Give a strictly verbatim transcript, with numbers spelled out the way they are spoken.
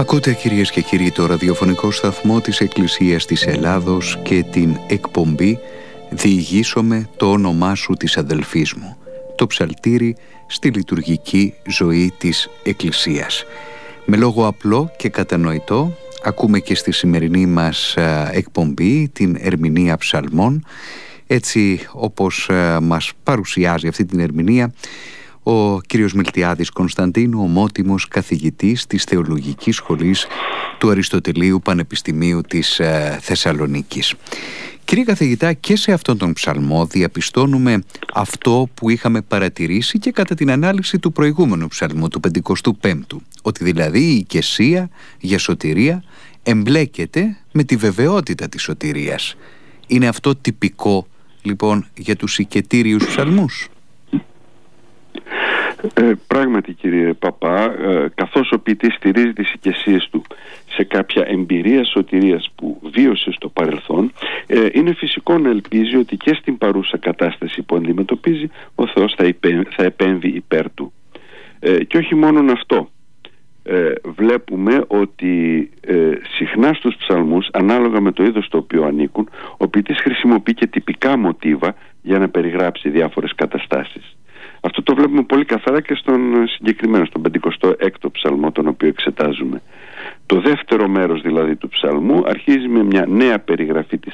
Ακούτε, κυρίες και κύριοι, το ραδιοφωνικό σταθμό της Εκκλησίας της Ελλάδος και την εκπομπή «Διηγήσομαι το όνομά σου της αδελφής μου», το ψαλτήρι στη λειτουργική ζωή της Εκκλησίας. Με λόγο απλό και κατανοητό ακούμε και στη σημερινή μας εκπομπή την ερμηνεία ψαλμών, έτσι όπως μας παρουσιάζει αυτή την ερμηνεία ο κύριος Μιλτιάδης Κωνσταντίνου, ομότιμος καθηγητής της Θεολογικής Σχολής του Αριστοτελείου Πανεπιστημίου της ε, Θεσσαλονίκης. Κύριε καθηγητά, και σε αυτόν τον ψαλμό διαπιστώνουμε αυτό που είχαμε παρατηρήσει και κατά την ανάλυση του προηγούμενου ψαλμού, του πεντηκοστού πέμπτου, ότι δηλαδή η οικεσία για σωτηρία εμπλέκεται με τη βεβαιότητα της σωτηρίας. Είναι αυτό τυπικό λοιπόν για τους οικετήριους ψαλμούς? Ε, πράγματι, κύριε Παπά, ε, καθώς ο ποιητής στηρίζει τις οικεσίες του σε κάποια εμπειρία σωτηρίας που βίωσε στο παρελθόν, ε, είναι φυσικό να ελπίζει ότι και στην παρούσα κατάσταση που αντιμετωπίζει ο Θεός θα, υπέ, θα επέμβει υπέρ του. Ε, και όχι μόνον αυτό. Ε, βλέπουμε ότι ε, συχνά στους ψαλμούς, ανάλογα με το είδος στο οποίο ανήκουν, ο ποιητής χρησιμοποιεί και τυπικά μοτίβα για να περιγράψει διάφορες καταστάσεις. Αυτό το βλέπουμε πολύ καθαρά και στον συγκεκριμένο, στον πεντηκοστό έκτο ψαλμό, τον οποίο εξετάζουμε. Το δεύτερο μέρος δηλαδή του ψαλμού αρχίζει με μια νέα περιγραφή της